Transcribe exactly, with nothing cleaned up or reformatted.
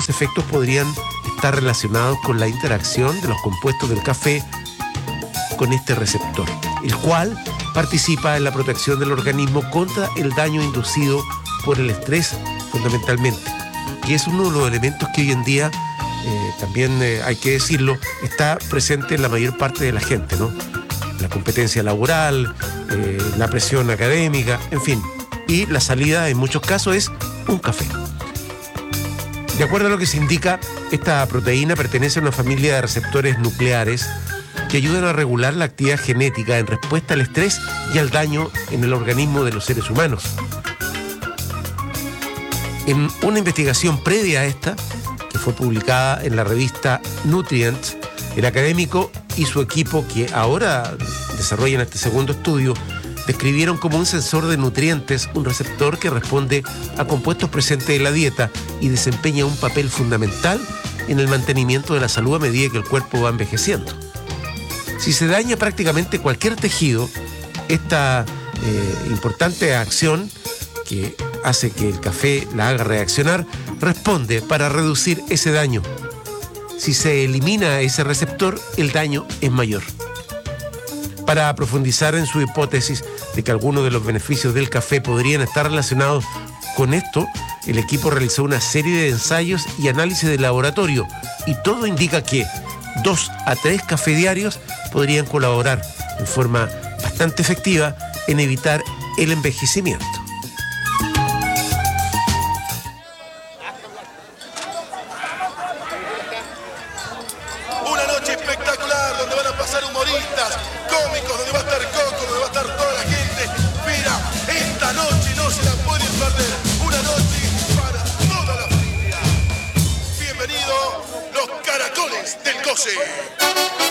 estos efectos podrían estar relacionados con la interacción de los compuestos del café con este receptor, el cual participa en la protección del organismo contra el daño inducido por el estrés fundamentalmente. Y es uno de los elementos que hoy en día, eh, también eh, hay que decirlo, está presente en la mayor parte de la gente, ¿no? La competencia laboral, eh, la presión académica, en fin. Y la salida en muchos casos es un café. De acuerdo a lo que se indica, esta proteína pertenece a una familia de receptores nucleares que ayudan a regular la actividad genética en respuesta al estrés y al daño en el organismo de los seres humanos. En una investigación previa a esta, que fue publicada en la revista Nutrients, el académico y su equipo, que ahora desarrollan este segundo estudio, describieron como un sensor de nutrientes un receptor que responde a compuestos presentes en la dieta y desempeña un papel fundamental en el mantenimiento de la salud a medida que el cuerpo va envejeciendo. Si se daña prácticamente cualquier tejido, esta eh, importante acción que hace que el café la haga reaccionar, responde para reducir ese daño. Si se elimina ese receptor, el daño es mayor. Para profundizar en su hipótesis de que algunos de los beneficios del café podrían estar relacionados con esto, el equipo realizó una serie de ensayos y análisis de laboratorio, y todo indica que dos a tres cafés diarios podrían colaborar en forma bastante efectiva en evitar el envejecimiento. Una noche espectacular donde van a pasar humoristas, cómicos, donde va a estar Coco, donde va a estar toda la gente. Mira, esta noche no se la pueden perder. Una noche para toda la familia. Bienvenido, los caracoles del Goce.